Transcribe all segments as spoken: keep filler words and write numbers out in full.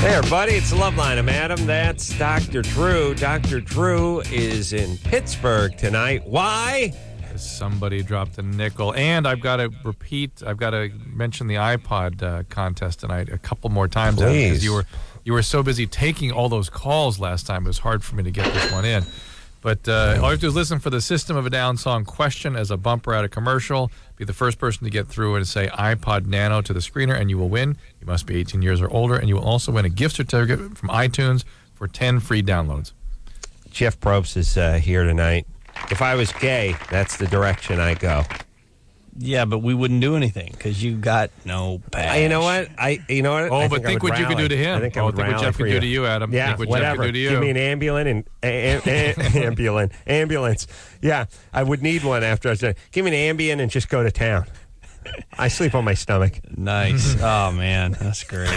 Hey, everybody, it's the Love Line. I'm Adam. That's Doctor Drew. Doctor Drew is in Pittsburgh tonight. Why? Somebody dropped a nickel. And I've got to repeat, I've got to mention the iPod uh, contest tonight a couple more times. Please. Because you were, you were so busy taking all those calls last time, it was hard for me to get this one in. But uh, all you have to do is listen for the System of a Down song question as a bumper at a commercial. Be the first person to get through and say iPod Nano to the screener, and you will win. You must be eighteen years or older, and you will also win a gift certificate from iTunes for ten free downloads. Jeff Probst is uh, here tonight. If I was gay, that's the direction I go. Yeah, but we wouldn't do anything because you got no bash. Uh, you know what? I you know what? Oh, I but think, think what rally. you could do to him. I think I oh, would think what rally Jeff for could you. do to you, Adam. Yeah, think what whatever. Jeff could do to you. Give me an ambulance and a, a, a, ambulance. Ambulance. Yeah, I would need one after I was done. Give me an Ambien and just go to town. I sleep on my stomach. Nice. Oh, man. That's great.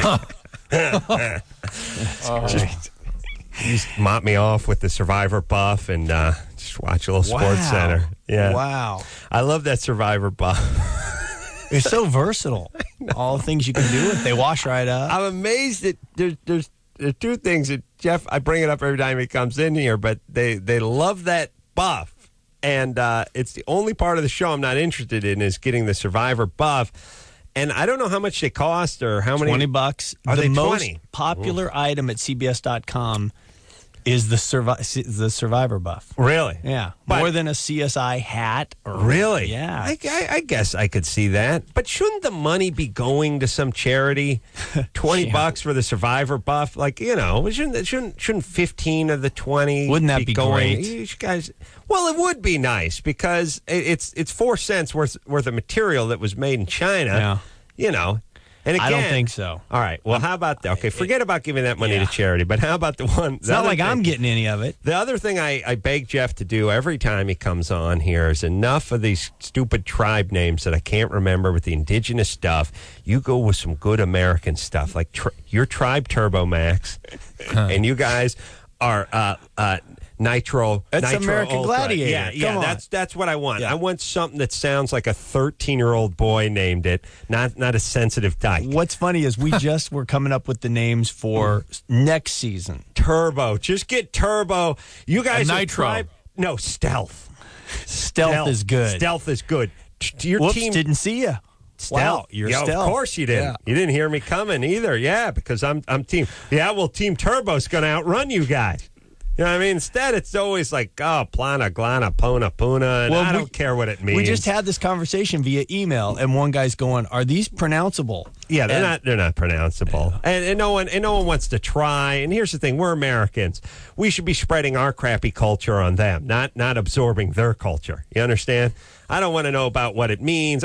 That's oh. Just, just mop me off with the Survivor buff and uh, just watch a little wow. Sports Center. Yeah. Wow. I love that Survivor buff. It's so versatile. All the things you can do with it. They wash right up. I'm amazed that there's, there's, there's two things that Jeff, I bring it up every time he comes in here, but they, they love that buff. And uh, it's the only part of the show I'm not interested in is getting the Survivor buff. And I don't know how much they cost or how many. twenty bucks. Are the they most twenty? popular Ooh. item at C B S dot com is the Survi- the Survivor buff. Really? Yeah. But more than a C S I hat. Or, really? Yeah. I, I, I guess I could see that. But shouldn't the money be going to some charity? Twenty yeah. bucks for the Survivor buff, like you know, shouldn't shouldn't shouldn't fifteen of the twenty? Wouldn't that be, be going? great? You guys, well, it would be nice because it, it's it's four cents worth worth of material that was made in China. Yeah. You know. And again, I don't think so. All right. Well, how about that? Okay, forget about giving that money yeah. to charity, but how about the one? It's not like thing, I'm getting any of it. The other thing I, I beg Jeff to do every time he comes on here is enough of these stupid tribe names that I can't remember with the indigenous stuff. You go with some good American stuff, like tr- your tribe Turbo Max, and you guys are uh, uh, Nitro. That's Nitro American Ultra. Gladiator. Yeah, yeah. Come That's that's what I want. Yeah. I want something that sounds like a thirteen-year-old boy named it, not not a sensitive dyke. What's funny is we just were coming up with the names for next season. Turbo. Just get Turbo. You guys and are Nitro. Tribe. No, Stealth. Stealth. Stealth is good. Stealth is good. T- Your Whoops, team didn't see you. Stealth. Wow, you're yeah, Stealth. Of course you didn't. Yeah. You didn't hear me coming either. Yeah, because I'm I'm team. Yeah, well, Team Turbo's going to outrun you guys. You know what I mean? Instead, it's always like, oh, plana, glana, pona, puna, and Well, I we- don't care what it means. We just had this conversation via email, and one guy's going, "Are these pronounceable?" Yeah, they're And- not. They're not pronounceable, and, and no one and no one wants to try. And here's the thing: we're Americans. We should be spreading our crappy culture on them, not not absorbing their culture. You understand? I don't want to know about what it means.